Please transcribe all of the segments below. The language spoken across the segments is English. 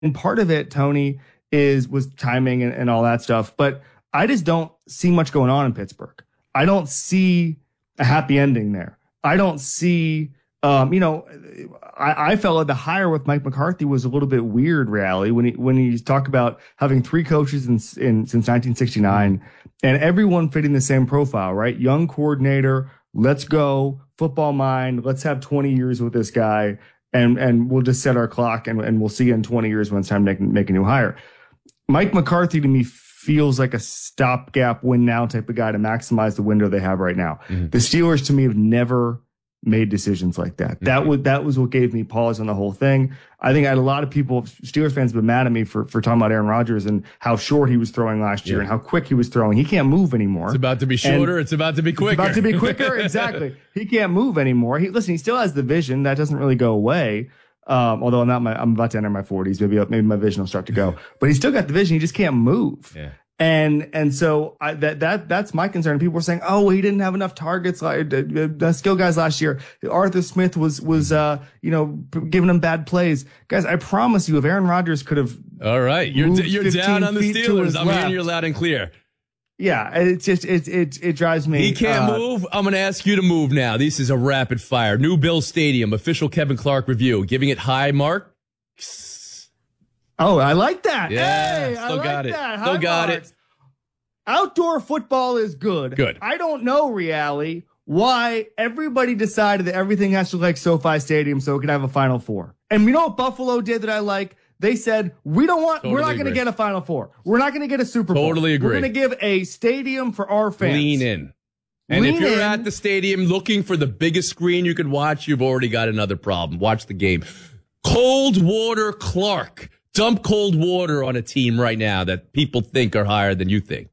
part of it, Tony, was timing and all that stuff. But I just don't see much going on in Pittsburgh. I don't see a happy ending there. I don't see, I felt like the hire with Mike McCarthy was a little bit weird, Reali, when he talked about having three coaches since 1969 and everyone fitting the same profile, right? Young coordinator, let's go, football mind, let's have 20 years with this guy, and we'll just set our clock and we'll see you in 20 years when it's time to make a new hire. Mike McCarthy to me feels like a stopgap win now type of guy to maximize the window they have right now. Mm-hmm. The Steelers to me have never made decisions like that. Mm-hmm. That was what gave me pause on the whole thing. I think I had a lot of people, Steelers fans, been mad at me for talking about Aaron Rodgers and how short he was throwing last year and how quick he was throwing. He can't move anymore. It's about to be shorter. It's about to be quicker. It's about to be quicker. Exactly. He can't move anymore. He still has the vision. That doesn't really go away. Although I'm about to enter my 40s. Maybe my vision will start to go, but he's still got the vision. He just can't move. Yeah. And so that's my concern. People were saying, oh, he didn't have enough targets, like the skill guys last year. Arthur Smith was giving him bad plays. Guys, I promise you, if Aaron Rodgers could have, all right, you're down on the Steelers. I'm hearing you loud and clear. Yeah, it's just it drives me. He can't move. I'm going to ask you to move now. This is a rapid fire. New Bill Stadium, official Kevin Clark review, giving it high mark. Oh, I like that. Yeah, hey, still I got like it. That. Still got it. Outdoor football is good. Good. I don't know, Reali, why everybody decided that everything has to look like SoFi Stadium so it can have a Final Four. And you know what Buffalo did that I like? They said, we're not going to get a Final Four. We're not going to get a Super Bowl. Totally agree. We're going to give a stadium for our fans. Lean in. And if you're at the stadium looking for the biggest screen you could watch, you've already got another problem. Watch the game. Cold Water Clark. Dump cold water on a team right now that people think are higher than you think.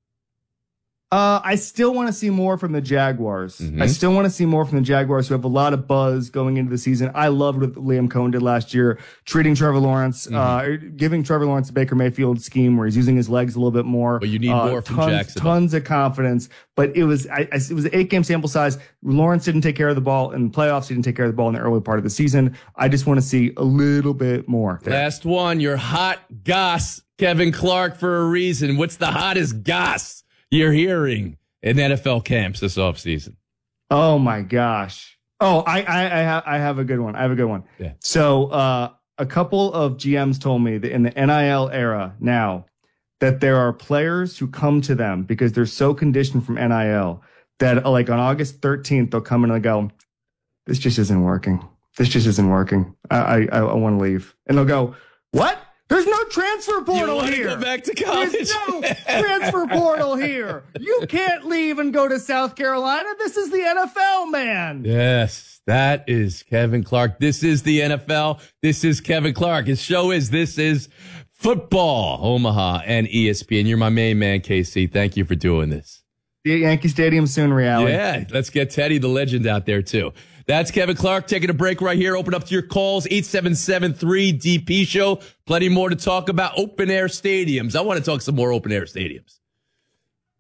I still want to see more from the Jaguars. Mm-hmm. I still want to see more from the Jaguars, who have a lot of buzz going into the season. I loved what Liam Cohen did last year, treating Trevor Lawrence, giving Trevor Lawrence a Baker Mayfield scheme where he's using his legs a little bit more. But you need more from Jackson. Tons of confidence. But it was an 8-game sample size. Lawrence didn't take care of the ball in the playoffs. He didn't take care of the ball in the early part of the season. I just want to see a little bit more there. Last one, your hot goss, Kevin Clark, for a reason. What's the hottest goss you're hearing in NFL camps this offseason? Oh my gosh. Oh, I have a good one. Yeah. So, a couple of GMs told me that in the NIL era now that there are players who come to them because they're so conditioned from NIL that like on August 13th, they'll come in and they'll go, this just isn't working. I want to leave. And they'll go, what? There's no transfer portal here. You want to go back to college? There's no transfer portal here. You can't leave and go to South Carolina. This is the NFL, man. Yes, that is Kevin Clark. This is the NFL. This is Kevin Clark. His show is This Is Football, Omaha and ESPN. You're my main man, KC. Thank you for doing this. See you at Yankee Stadium soon, Reali. Yeah, let's get Teddy the legend out there, too. That's Kevin Clark taking a break right here. Open up to your calls, 877-3DP show. Plenty more to talk about. Open air stadiums. I want to talk some more open air stadiums.